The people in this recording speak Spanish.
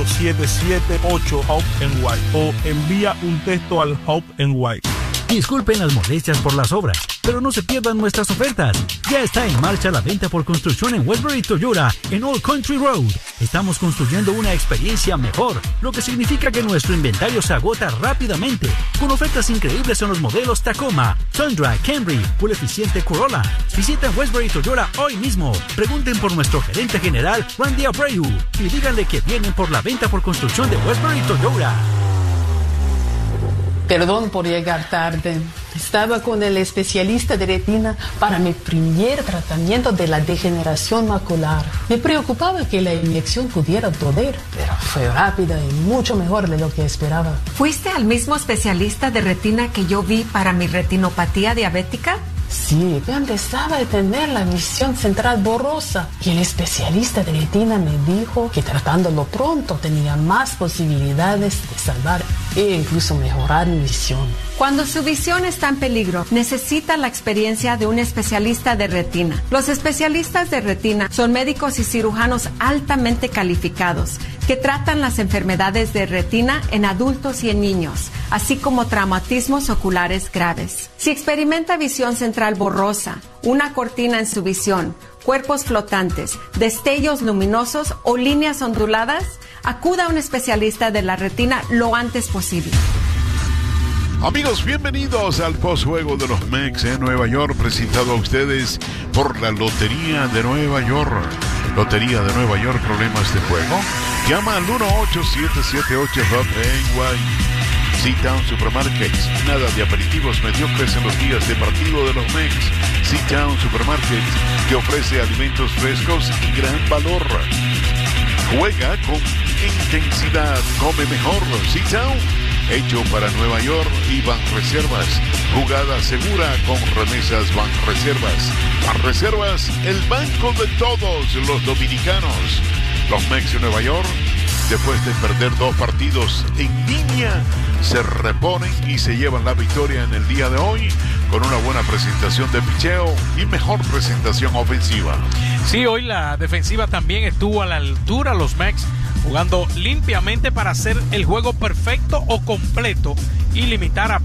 778 HOPE-NY o envía un texto al HOPE-NY. Disculpen las molestias por las obras, pero no se pierdan nuestras ofertas. Ya está en marcha la venta por construcción en Westbury Toyota, en Old Country Road. Estamos construyendo una experiencia mejor, lo que significa que nuestro inventario se agota rápidamente, con ofertas increíbles en los modelos Tacoma, Tundra, Camry, Full eficiente Corolla. Visiten Westbury Toyota hoy mismo. Pregunten por nuestro gerente general, Randy Abreu, y díganle que vienen por la venta por construcción de Westbury Toyota. Perdón por llegar tarde. Estaba con el especialista de retina para mi primer tratamiento de la degeneración macular. Me preocupaba que la inyección pudiera doler, pero fue rápida y mucho mejor de lo que esperaba. ¿Fuiste al mismo especialista de retina que yo vi para mi retinopatía diabética? Sí, yo empezaba a tener la visión central borrosa y el especialista de retina me dijo que tratándolo pronto tenía más posibilidades de salvar e incluso mejorar mi visión. Cuando su visión está en peligro, necesita la experiencia de un especialista de retina. Los especialistas de retina son médicos y cirujanos altamente calificados que tratan las enfermedades de retina en adultos y en niños, así como traumatismos oculares graves. Si experimenta visión central borrosa, una cortina en su visión, cuerpos flotantes, destellos luminosos o líneas onduladas, acuda a un especialista de la retina lo antes posible. Amigos, bienvenidos al postjuego de los Mex en Nueva York, presentado a ustedes por la Lotería de Nueva York. Lotería de Nueva York, problemas de juego. Llama al 1-877-8-HOPE-NY. Sit-Down Supermarkets. Nada de aperitivos mediocres en los días de partido de los Mex. Sit-Down Supermarkets te ofrece alimentos frescos y gran valor. Juega con intensidad, come mejor. Sit-Down. Hecho para Nueva York y Banreservas. Jugada segura con remesas Banreservas. Banreservas, el banco de todos los dominicanos. Los Mex de Nueva York, después de perder 2 partidos en línea, se reponen y se llevan la victoria en el día de hoy con una buena presentación de picheo y mejor presentación ofensiva. Sí, hoy la defensiva también estuvo a la altura, los Mex jugando limpiamente para hacer el juego perfecto o completo y limitar a